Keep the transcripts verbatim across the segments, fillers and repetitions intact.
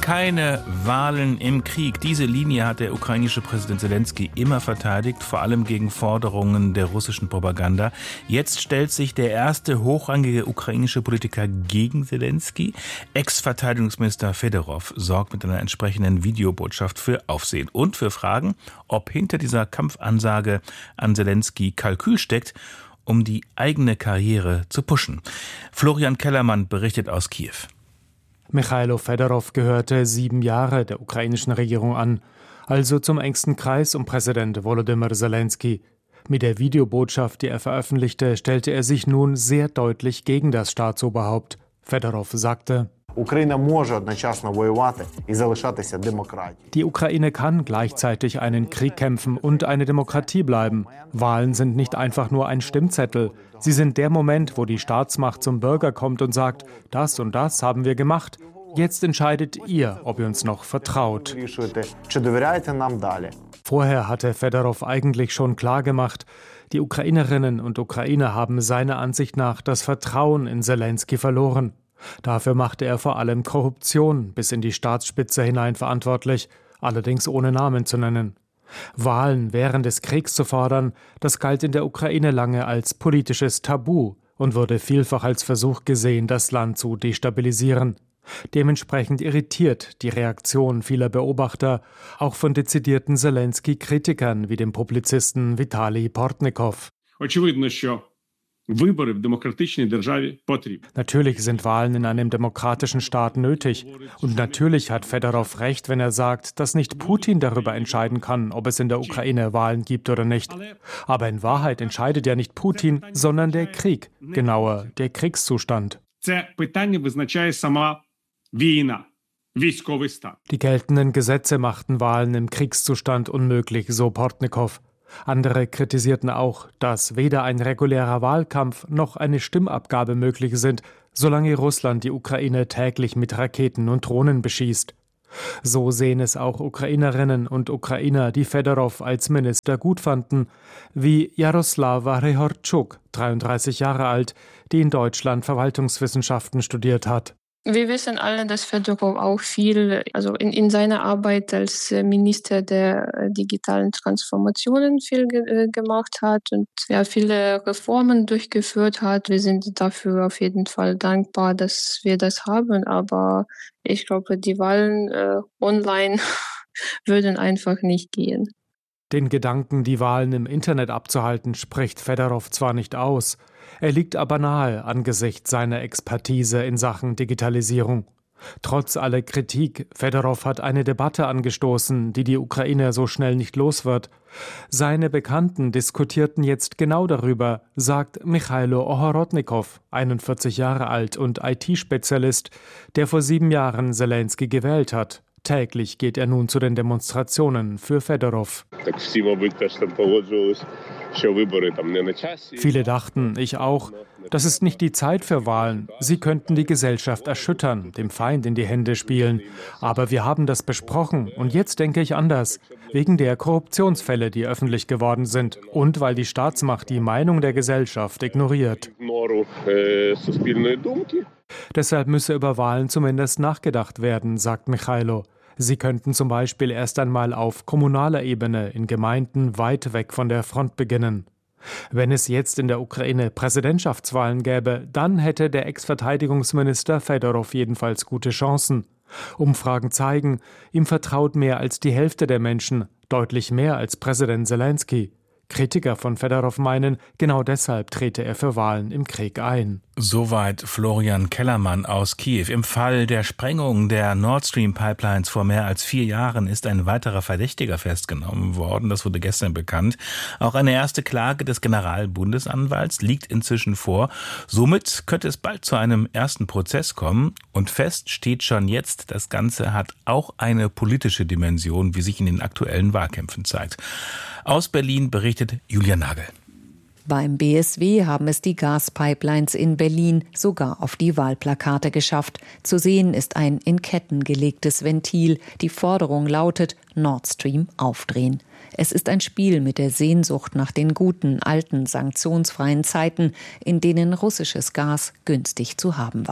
Keine Wahlen im Krieg. Diese Linie hat der ukrainische Präsident Selenskyj immer verteidigt, vor allem gegen Forderungen der russischen Propaganda. Jetzt stellt sich der erste hochrangige ukrainische Politiker gegen Selenskyj. Ex-Verteidigungsminister Fedorov sorgt mit einer entsprechenden Videobotschaft für Aufsehen und für Fragen, ob hinter dieser Kampfansage an Selenskyj Kalkül steckt, um die eigene Karriere zu pushen. Florian Kellermann berichtet aus Kiew. Michailo Fedorov gehörte sieben Jahre der ukrainischen Regierung an, also zum engsten Kreis um Präsident Volodymyr Selenskyj. Mit der Videobotschaft, die er veröffentlichte, stellte er sich nun sehr deutlich gegen das Staatsoberhaupt. Fedorov sagte: Die Ukraine kann gleichzeitig einen Krieg kämpfen und eine Demokratie bleiben. Wahlen sind nicht einfach nur ein Stimmzettel. Sie sind der Moment, wo die Staatsmacht zum Bürger kommt und sagt, das und das haben wir gemacht. Jetzt entscheidet ihr, ob ihr uns noch vertraut. Vorher hatte Fedorov eigentlich schon klargemacht, die Ukrainerinnen und Ukrainer haben seiner Ansicht nach das Vertrauen in Selenskyj verloren. Dafür machte er vor allem Korruption bis in die Staatsspitze hinein verantwortlich, allerdings ohne Namen zu nennen. Wahlen während des Kriegs zu fordern, das galt in der Ukraine lange als politisches Tabu und wurde vielfach als Versuch gesehen, das Land zu destabilisieren. Dementsprechend irritiert die Reaktion vieler Beobachter, auch von dezidierten Selenskyj-Kritikern wie dem Publizisten Vitali Portnikow. Natürlich sind Wahlen in einem demokratischen Staat nötig. Und natürlich hat Fedorov recht, wenn er sagt, dass nicht Putin darüber entscheiden kann, ob es in der Ukraine Wahlen gibt oder nicht. Aber in Wahrheit entscheidet ja nicht Putin, sondern der Krieg, genauer der Kriegszustand. Die geltenden Gesetze machten Wahlen im Kriegszustand unmöglich, so Portnikow. Andere kritisierten auch, dass weder ein regulärer Wahlkampf noch eine Stimmabgabe möglich sind, solange Russland die Ukraine täglich mit Raketen und Drohnen beschießt. So sehen es auch Ukrainerinnen und Ukrainer, die Fedorov als Minister gut fanden, wie Jaroslava Rehortschuk, dreiunddreißig Jahre alt, die in Deutschland Verwaltungswissenschaften studiert hat. Wir wissen alle, dass Fedorov auch viel, also in, in seiner Arbeit als Minister der digitalen Transformationen viel ge- gemacht hat und ja, viele Reformen durchgeführt hat. Wir sind dafür auf jeden Fall dankbar, dass wir das haben, aber ich glaube, die Wahlen äh, online würden einfach nicht gehen. Den Gedanken, die Wahlen im Internet abzuhalten, spricht Fedorov zwar nicht aus, er liegt aber nahe angesichts seiner Expertise in Sachen Digitalisierung. Trotz aller Kritik, Fedorov hat eine Debatte angestoßen, die die Ukraine so schnell nicht los wird. Seine Bekannten diskutierten jetzt genau darüber, sagt Michailo Ohorodnikow, einundvierzig Jahre alt und I T-Spezialist, der vor sieben Jahren Selenskyj gewählt hat. Täglich geht er nun zu den Demonstrationen für Fedorov. Viele dachten, ich auch, das ist nicht die Zeit für Wahlen. Sie könnten die Gesellschaft erschüttern, dem Feind in die Hände spielen. Aber wir haben das besprochen und jetzt denke ich anders. Wegen der Korruptionsfälle, die öffentlich geworden sind und weil die Staatsmacht die Meinung der Gesellschaft ignoriert. Deshalb müsse über Wahlen zumindest nachgedacht werden, sagt Michailo. Sie könnten zum Beispiel erst einmal auf kommunaler Ebene in Gemeinden weit weg von der Front beginnen. Wenn es jetzt in der Ukraine Präsidentschaftswahlen gäbe, dann hätte der Ex-Verteidigungsminister Fedorov jedenfalls gute Chancen. Umfragen zeigen, ihm vertraut mehr als die Hälfte der Menschen, deutlich mehr als Präsident Selenskyj. Kritiker von Fedorov meinen, genau deshalb trete er für Wahlen im Krieg ein. Soweit Florian Kellermann aus Kiew. Im Fall der Sprengung der Nord Stream Pipelines vor mehr als vier Jahren ist ein weiterer Verdächtiger festgenommen worden. Das wurde gestern bekannt. Auch eine erste Klage des Generalbundesanwalts liegt inzwischen vor. Somit könnte es bald zu einem ersten Prozess kommen. Und fest steht schon jetzt, das Ganze hat auch eine politische Dimension, wie sich in den aktuellen Wahlkämpfen zeigt. Aus Berlin berichtet Julia Nagel. Beim B S W haben es die Gaspipelines in Berlin sogar auf die Wahlplakate geschafft. Zu sehen ist ein in Ketten gelegtes Ventil. Die Forderung lautet: Nord Stream aufdrehen. Es ist ein Spiel mit der Sehnsucht nach den guten, alten, sanktionsfreien Zeiten, in denen russisches Gas günstig zu haben war.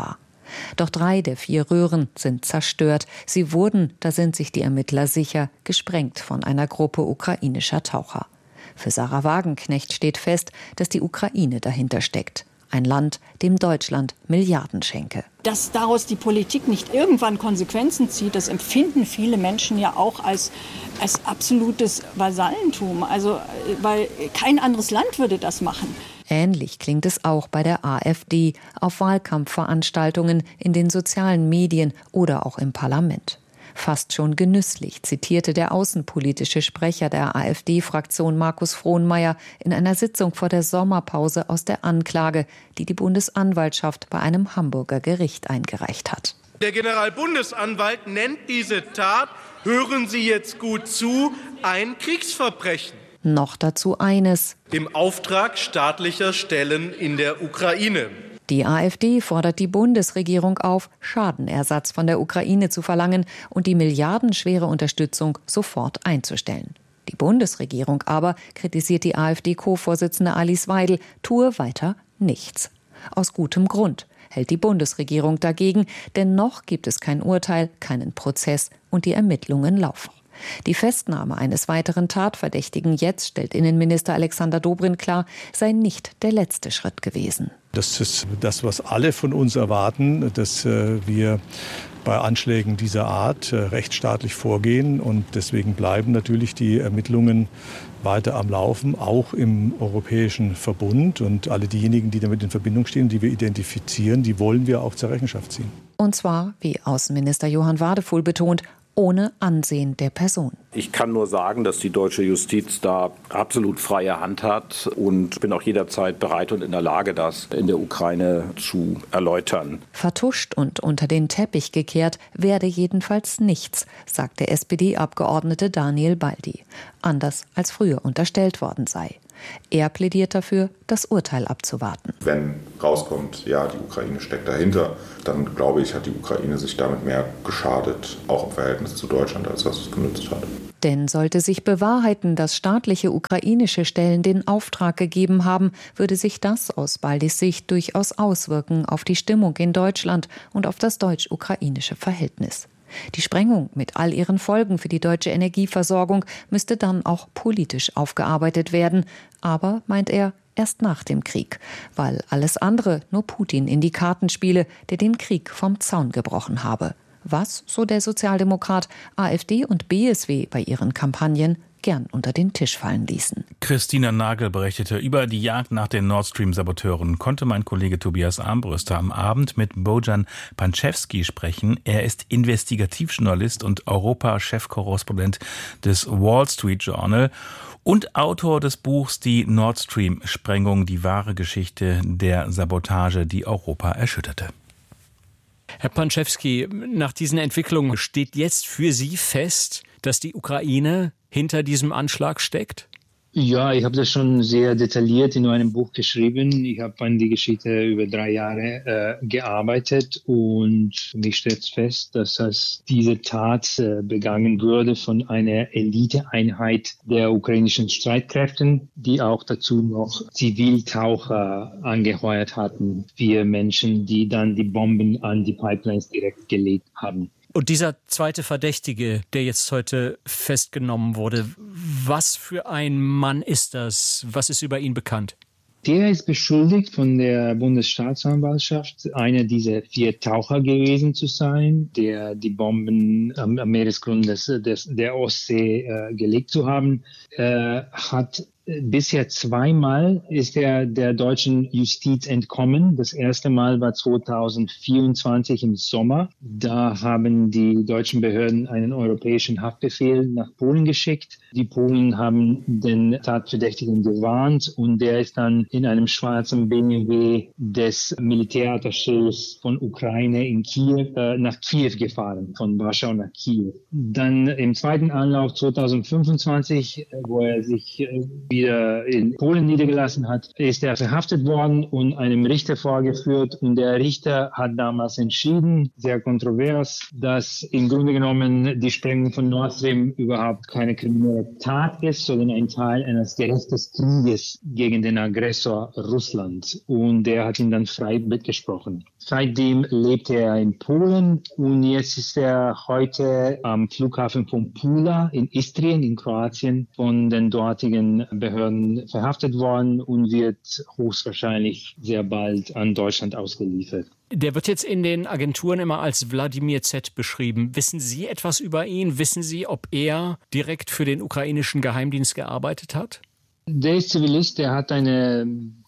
Doch drei der vier Röhren sind zerstört. Sie wurden, da sind sich die Ermittler sicher, gesprengt von einer Gruppe ukrainischer Taucher. Für Sarah Wagenknecht steht fest, dass die Ukraine dahinter steckt. Ein Land, dem Deutschland Milliarden schenke. Dass daraus die Politik nicht irgendwann Konsequenzen zieht, das empfinden viele Menschen ja auch als, als absolutes Vasallentum. Also, weil kein anderes Land würde das machen. Ähnlich klingt es auch bei der AfD auf Wahlkampfveranstaltungen, in den sozialen Medien oder auch im Parlament. Fast schon genüsslich zitierte der außenpolitische Sprecher der AfD-Fraktion Markus Frohnmayer in einer Sitzung vor der Sommerpause aus der Anklage, die die Bundesanwaltschaft bei einem Hamburger Gericht eingereicht hat. Der Generalbundesanwalt nennt diese Tat, hören Sie jetzt gut zu, ein Kriegsverbrechen. Noch dazu eines: Im Auftrag staatlicher Stellen in der Ukraine. Die AfD fordert die Bundesregierung auf, Schadenersatz von der Ukraine zu verlangen und die milliardenschwere Unterstützung sofort einzustellen. Die Bundesregierung aber, kritisiert die AfD-Co-Vorsitzende Alice Weidel, tue weiter nichts. Aus gutem Grund hält die Bundesregierung dagegen, denn noch gibt es kein Urteil, keinen Prozess und die Ermittlungen laufen. Die Festnahme eines weiteren Tatverdächtigen jetzt, stellt Innenminister Alexander Dobrindt klar, sei nicht der letzte Schritt gewesen. Das ist das, was alle von uns erwarten, dass wir bei Anschlägen dieser Art rechtsstaatlich vorgehen. Und deswegen bleiben natürlich die Ermittlungen weiter am Laufen, auch im Europäischen Verbund. Und alle diejenigen, die damit in Verbindung stehen, die wir identifizieren, die wollen wir auch zur Rechenschaft ziehen. Und zwar, wie Außenminister Johann Wadefuhl betont, ohne Ansehen der Person. Ich kann nur sagen, dass die deutsche Justiz da absolut freie Hand hat und bin auch jederzeit bereit und in der Lage, das in der Ukraine zu erläutern. Vertuscht und unter den Teppich gekehrt werde jedenfalls nichts, sagt der S P D-Abgeordnete Daniel Baldi. Anders als früher unterstellt worden sei. Er plädiert dafür, das Urteil abzuwarten. Wenn rauskommt, ja, die Ukraine steckt dahinter, dann glaube ich, hat die Ukraine sich damit mehr geschadet, auch im Verhältnis zu Deutschland, als was es genützt hat. Denn sollte sich bewahrheiten, dass staatliche ukrainische Stellen den Auftrag gegeben haben, würde sich das aus Baldis Sicht durchaus auswirken auf die Stimmung in Deutschland und auf das deutsch-ukrainische Verhältnis. Die Sprengung mit all ihren Folgen für die deutsche Energieversorgung müsste dann auch politisch aufgearbeitet werden. Aber, meint er, erst nach dem Krieg, weil alles andere nur Putin in die Karten spiele, der den Krieg vom Zaun gebrochen habe. Was, so der Sozialdemokrat, AfD und B S W bei ihren Kampagnen gern unter den Tisch fallen ließen. Christina Nagel berichtete, über die Jagd nach den Nord Stream-Saboteuren konnte mein Kollege Tobias Armbruster am Abend mit Bojan Pančevský sprechen. Er ist Investigativjournalist und Europa-Chefkorrespondent des Wall Street Journal und Autor des Buchs Die Nord Stream-Sprengung, die wahre Geschichte der Sabotage, die Europa erschütterte. Herr Pančevský, nach diesen Entwicklungen steht jetzt für Sie fest, dass die Ukraine hinter diesem Anschlag steckt? Ja, ich habe das schon sehr detailliert in einem Buch geschrieben. Ich habe an die Geschichte über drei Jahre äh, gearbeitet und für mich steht fest, dass das, diese Tat äh, begangen wurde von einer Eliteeinheit der ukrainischen Streitkräften, die auch dazu noch Ziviltaucher angeheuert hatten, vier Menschen, die dann die Bomben an die Pipelines direkt gelegt haben. Und dieser zweite Verdächtige, der jetzt heute festgenommen wurde, was für ein Mann ist das? Was ist über ihn bekannt? Der ist beschuldigt von der Bundesstaatsanwaltschaft, einer dieser vier Taucher gewesen zu sein, der die Bomben am, am Meeresgrund des, des, der Ostsee äh, gelegt zu haben, äh, hat bisher zweimal ist er der deutschen Justiz entkommen. Das erste Mal war zweitausendvierundzwanzig im Sommer. Da haben die deutschen Behörden einen europäischen Haftbefehl nach Polen geschickt. Die Polen haben den Tatverdächtigen gewarnt und der ist dann in einem schwarzen B M W des Militärattachés von Ukraine in Kiew äh, nach Kiew gefahren, von Warschau nach Kiew. Dann im zweiten Anlauf zweitausendfünfundzwanzig, wo er sich äh, wieder in Polen niedergelassen hat, ist er verhaftet worden und einem Richter vorgeführt. Und der Richter hat damals entschieden, sehr kontrovers, dass im Grunde genommen die Sprengung von Nord Stream überhaupt keine kriminelle Tat ist, sondern ein Teil eines gerechten Krieges gegen den Aggressor Russland. Und der hat ihn dann frei mitgesprochen. Seitdem lebt er in Polen und jetzt ist er heute am Flughafen von Pula in Istrien in Kroatien von den dortigen Behörden verhaftet worden und wird höchstwahrscheinlich sehr bald an Deutschland ausgeliefert. Der wird jetzt in den Agenturen immer als Wladimir Z. beschrieben. Wissen Sie etwas über ihn? Wissen Sie, ob er direkt für den ukrainischen Geheimdienst gearbeitet hat? Der ist Zivilist, der hat eine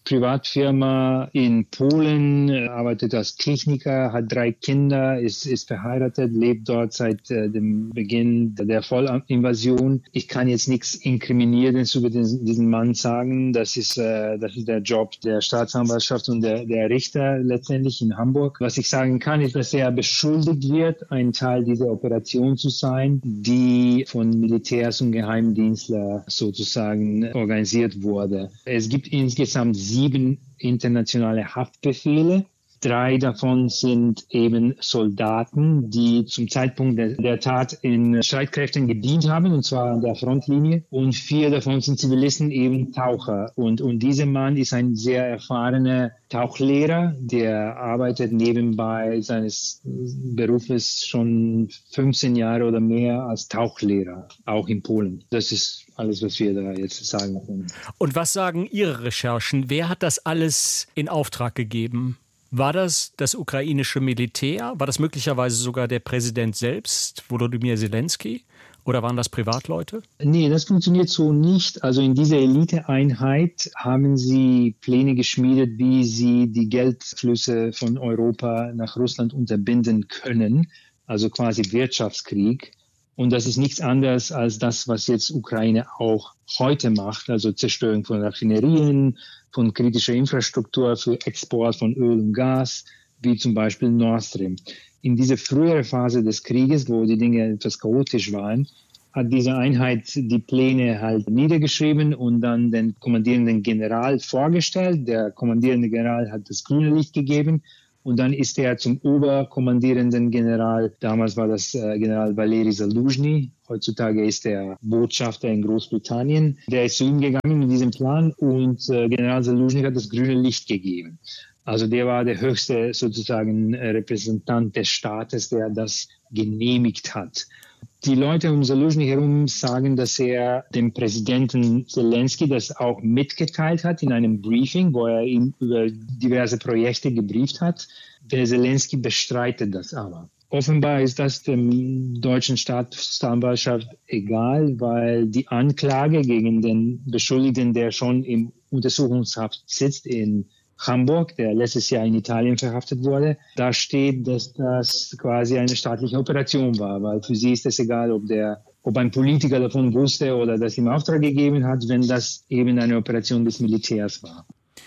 Privatfirma in Polen, arbeitet als Techniker, hat drei Kinder, ist, ist verheiratet, lebt dort seit äh, dem Beginn der Vollinvasion. Ich kann jetzt nichts Inkriminierendes über den, diesen Mann sagen. Das ist, äh, das ist der Job der Staatsanwaltschaft und der, der Richter letztendlich in Hamburg. Was ich sagen kann, ist, dass er beschuldigt wird, ein Teil dieser Operation zu sein, die von Militärs und Geheimdienstler sozusagen organisiert wurde. Es gibt insgesamt sieben internationale Haftbefehle. Drei davon sind eben Soldaten, die zum Zeitpunkt der, der Tat in Streitkräften gedient haben, und zwar an der Frontlinie. Und vier davon sind Zivilisten, eben Taucher. Und, und dieser Mann ist ein sehr erfahrener Tauchlehrer, der arbeitet nebenbei seines Berufes schon fünfzehn Jahre oder mehr als Tauchlehrer, auch in Polen. Das ist alles, was wir da jetzt sagen können. Und was sagen Ihre Recherchen? Wer hat das alles in Auftrag gegeben? War das das ukrainische Militär? War das möglicherweise sogar der Präsident selbst, Volodymyr Zelensky? Oder waren das Privatleute? Nee, das funktioniert so nicht. Also in dieser Eliteeinheit haben sie Pläne geschmiedet, wie sie die Geldflüsse von Europa nach Russland unterbinden können. Also quasi Wirtschaftskrieg. Und das ist nichts anderes als das, was jetzt Ukraine auch heute macht. Also Zerstörung von Raffinerien, von kritischer Infrastruktur für Export von Öl und Gas, wie zum Beispiel Nord Stream. In dieser früheren Phase des Krieges, wo die Dinge etwas chaotisch waren, hat diese Einheit die Pläne halt niedergeschrieben und dann den kommandierenden General vorgestellt. Der kommandierende General hat das grüne Licht gegeben. Und dann ist er zum oberkommandierenden General, damals war das äh, General Valeri Zaluzhny, heutzutage ist er Botschafter in Großbritannien. Der ist zu ihm gegangen mit diesem Plan und äh, General Zaluzhny hat das grüne Licht gegeben. Also der war der höchste sozusagen Repräsentant des Staates, der das genehmigt hat. Die Leute um Zaluzhny herum sagen, dass er dem Präsidenten Zelensky das auch mitgeteilt hat in einem Briefing, wo er ihm über diverse Projekte gebrieft hat. Der Zelensky bestreitet das aber. Offenbar ist das dem deutschen Staatsanwaltschaft egal, weil die Anklage gegen den Beschuldigten, der schon im Untersuchungshaft sitzt in Hamburg, der letztes Jahr in Italien verhaftet wurde, da steht, dass das quasi eine staatliche Operation war, weil für sie ist es egal, ob der, ob ein Politiker davon wusste oder das ihm Auftrag gegeben hat, wenn das eben eine Operation des Militärs war.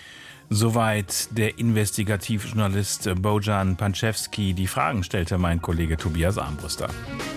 Soweit der Investigativjournalist Bojan Pančevský. Die Fragen stellte mein Kollege Tobias Armbruster.